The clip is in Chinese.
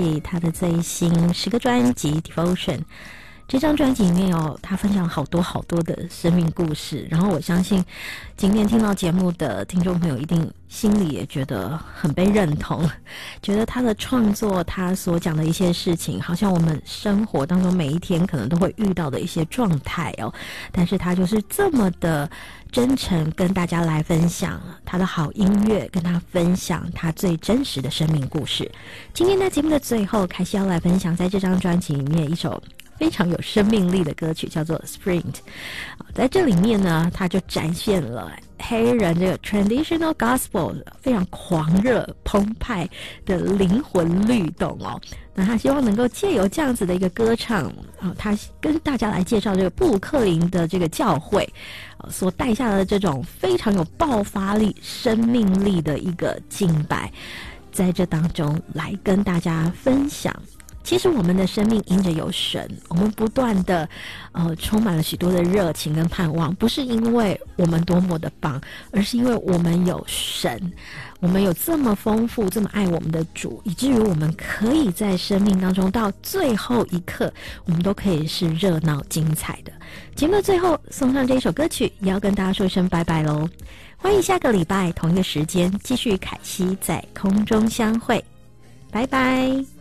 Perry 他的最新10个专辑 Devotion。这张专辑里面他分享好多好多的生命故事，然后我相信今天听到节目的听众朋友一定心里也觉得很被认同，觉得他的创作，他所讲的一些事情，好像我们生活当中每一天可能都会遇到的一些状态但是他就是这么的真诚跟大家来分享他的好音乐，跟他分享他最真实的生命故事。今天在节目的最后，凯西要来分享在这张专辑里面一首非常有生命力的歌曲，叫做 Sprint。 在这里面呢，它就展现了黑人这个 traditional gospel 非常狂热澎湃的灵魂律动那他希望能够借由这样子的一个歌唱他跟大家来介绍这个布鲁克林的这个教会所带下的这种非常有爆发力生命力的一个敬拜，在这当中来跟大家分享，其实我们的生命因着有神，我们不断的充满了许多的热情跟盼望，不是因为我们多么的棒，而是因为我们有神，我们有这么丰富这么爱我们的主，以至于我们可以在生命当中到最后一刻，我们都可以是热闹精彩的。节目的最后送上这一首歌曲，也要跟大家说一声拜拜咯。欢迎下个礼拜同一个时间继续凯西在空中相会，拜拜。